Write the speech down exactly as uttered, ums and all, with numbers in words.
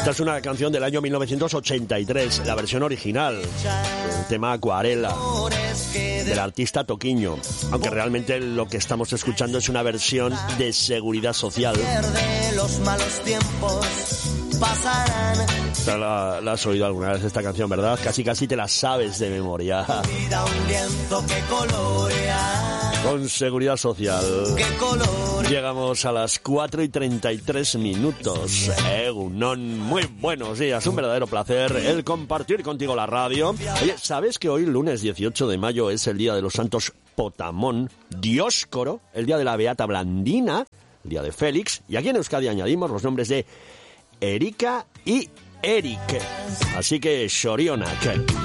Esta es una canción del año mil novecientos ochenta y tres, la versión original, el tema Acuarela, del artista Toquiño, aunque realmente lo que estamos escuchando es una versión de Seguridad Social. Los malos tiempos pasarán. La, la has oído alguna vez esta canción, ¿verdad? Casi casi te la sabes de memoria. Vida un viento que colorea. Con Seguridad Social. Que colore. Llegamos a las cuatro y treinta y tres minutos. Egunon, muy buenos días. Un verdadero placer el compartir contigo la radio. Oye, ¿sabes que hoy, lunes dieciocho de mayo, es el día de los santos Potamón, Dioscoro, el día de la Beata Blandina, el día de Félix? Y aquí en Euskadi añadimos los nombres de Erika y Eric. Así que Xorionak.